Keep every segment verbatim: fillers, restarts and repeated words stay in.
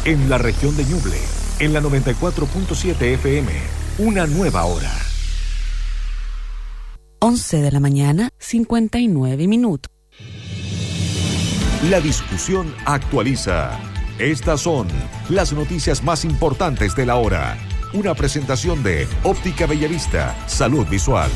en la región de Ñuble, en la noventa y cuatro punto siete F M. Una nueva hora. once de la mañana, cincuenta y nueve minutos. La discusión actualiza. Estas son las noticias más importantes de la hora. Una presentación de Óptica Bellavista, Salud Visual.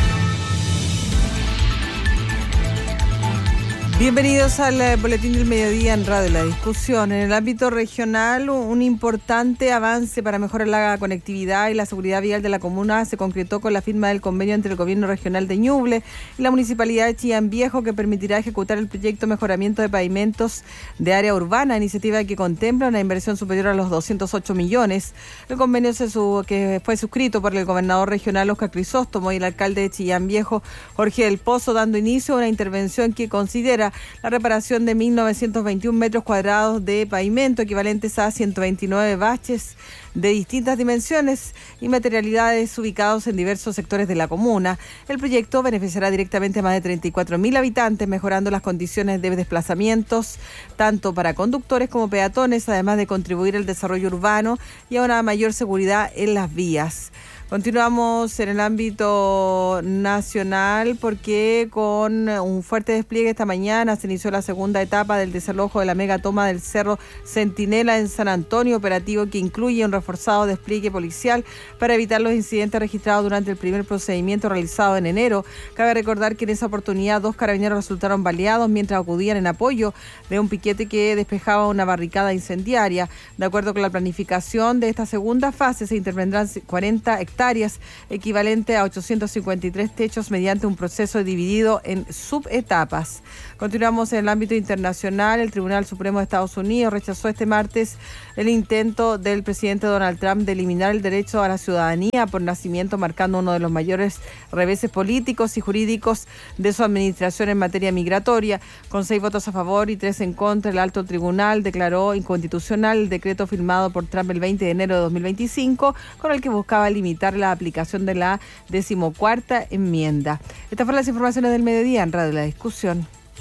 Bienvenidos al eh, Boletín del Mediodía en Radio La Discusión. En el ámbito regional, un importante avance para mejorar la conectividad y la seguridad vial de la comuna se concretó con la firma del convenio entre el Gobierno Regional de Ñuble y la Municipalidad de Chillán Viejo, que permitirá ejecutar el proyecto Mejoramiento de Pavimentos de Área Urbana, iniciativa que contempla una inversión superior a los doscientos ocho millones. El convenio se su, que fue suscrito por el gobernador regional Óscar Crisóstomo y el alcalde de Chillán Viejo, Jorge del Pozo, dando inicio a una intervención que considera la reparación de mil novecientos veintiún metros cuadrados de pavimento, equivalentes a ciento veintinueve baches de distintas dimensiones y materialidades ubicados en diversos sectores de la comuna. El proyecto beneficiará directamente a más de treinta y cuatro mil habitantes, mejorando las condiciones de desplazamientos tanto para conductores como peatones, además de contribuir al desarrollo urbano y a una mayor seguridad en las vías. Continuamos en el ámbito nacional porque con un fuerte despliegue esta mañana se inició la segunda etapa del desalojo de la mega toma del Cerro Centinela en San Antonio, operativo que incluye un reforzado despliegue policial para evitar los incidentes registrados durante el primer procedimiento realizado en enero. Cabe recordar que en esa oportunidad dos carabineros resultaron baleados mientras acudían en apoyo de un piquete que despejaba una barricada incendiaria. De acuerdo con la planificación de esta segunda fase, se intervendrán cuarenta hectáreas hectáreas, equivalente a ochocientos cincuenta y tres techos, mediante un proceso dividido en subetapas. Continuamos en el ámbito internacional. El Tribunal Supremo de Estados Unidos rechazó este martes el intento del presidente Donald Trump de eliminar el derecho a la ciudadanía por nacimiento, marcando uno de los mayores reveses políticos y jurídicos de su administración en materia migratoria. Con seis votos a favor y tres en contra, el alto tribunal declaró inconstitucional el decreto firmado por Trump el veinte de enero de dos mil veinticinco, con el que buscaba limitar la aplicación de la decimocuarta enmienda. Estas fueron las informaciones del mediodía en Radio La Discusión.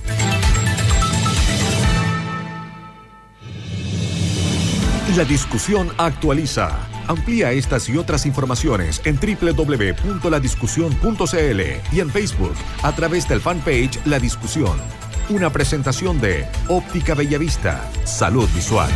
La discusión actualiza. Amplía estas y otras informaciones en doble u doble u doble u punto la discusión punto c l y en Facebook a través del fanpage La Discusión. Una presentación de Óptica Bellavista, Salud Visual.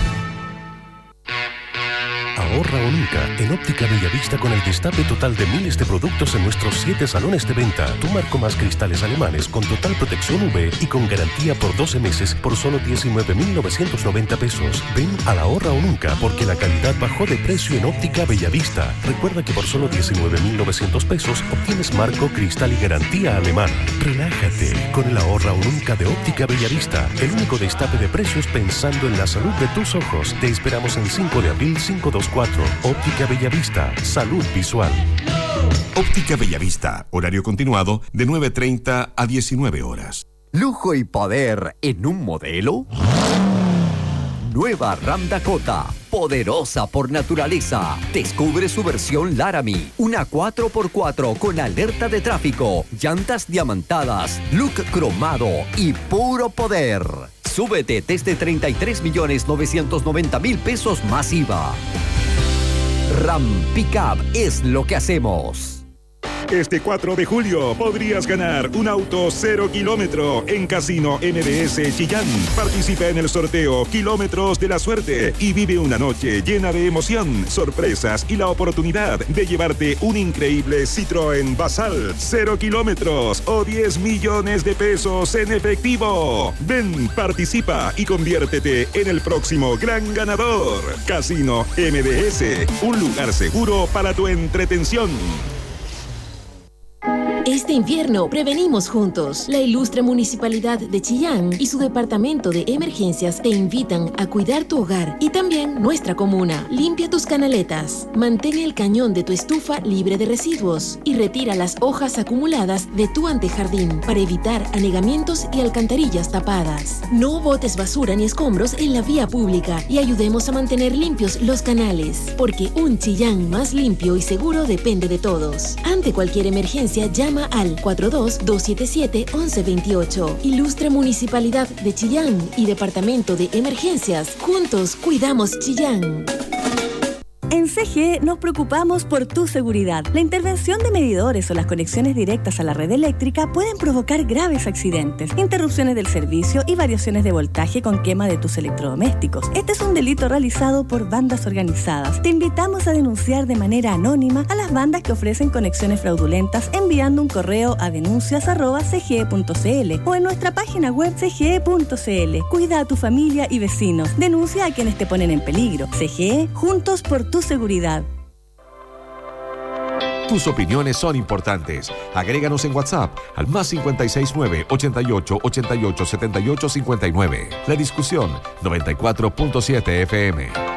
Ahorra o nunca en Óptica Bellavista con el destape total de miles de productos en nuestros siete salones de venta. Tu marco más cristales alemanes con total protección U V y con garantía por doce meses por solo diecinueve mil novecientos noventa pesos. Ven a la Ahorra o nunca porque la calidad bajó de precio en Óptica Bellavista. Recuerda que por solo diecinueve mil novecientos pesos obtienes marco, cristal y garantía alemana. Relájate con el Ahorra o nunca de Óptica Bellavista, el único destape de precios pensando en la salud de tus ojos. Te esperamos en cinco de abril cinco dos cuatro. Óptica Bellavista, Salud Visual. Óptica Bellavista, horario continuado de nueve treinta a diecinueve horas. ¿Lujo y poder en un modelo? Nueva Ram Dakota, poderosa por naturaleza. Descubre su versión Laramie, una cuatro por cuatro con alerta de tráfico, llantas diamantadas, look cromado y puro poder. Súbete desde treinta y tres millones novecientos noventa mil pesos más I V A. Ram Pickup es lo que hacemos. Este cuatro de julio podrías ganar un auto cero kilómetro en Casino M D S Chillán. Participa en el sorteo Kilómetros de la Suerte y vive una noche llena de emoción, sorpresas y la oportunidad de llevarte un increíble Citroën Basal cero kilómetros o diez millones de pesos en efectivo. Ven, participa y conviértete en el próximo gran ganador. Casino M D S, un lugar seguro para tu entretención. Este invierno prevenimos juntos. La ilustre Municipalidad de Chillán y su Departamento de Emergencias te invitan a cuidar tu hogar y también nuestra comuna. Limpia tus canaletas, mantén el cañón de tu estufa libre de residuos y retira las hojas acumuladas de tu antejardín para evitar anegamientos y alcantarillas tapadas. No botes basura ni escombros en la vía pública y ayudemos a mantener limpios los canales, porque un Chillán más limpio y seguro depende de todos. Ante cualquier emergencia, llama llama al cuatro dos dos siete siete, once veintiocho. Ilustre Municipalidad de Chillán y Departamento de Emergencias. Juntos cuidamos Chillán. En C G E nos preocupamos por tu seguridad. La intervención de medidores o las conexiones directas a la red eléctrica pueden provocar graves accidentes, interrupciones del servicio y variaciones de voltaje con quema de tus electrodomésticos. Este es un delito realizado por bandas organizadas. Te invitamos a denunciar de manera anónima a las bandas que ofrecen conexiones fraudulentas enviando un correo a denuncias arroba c g e punto c l o en nuestra página web c g e punto c l. Cuida a tu familia y vecinos. Denuncia a quienes te ponen en peligro. C G E, juntos por tu seguridad. Tus opiniones son importantes. Agréganos en WhatsApp al más cinco seis nueve, ochenta y ocho, ochenta y ocho, setenta y ocho cincuenta y nueve. La discusión noventa y cuatro punto siete F M.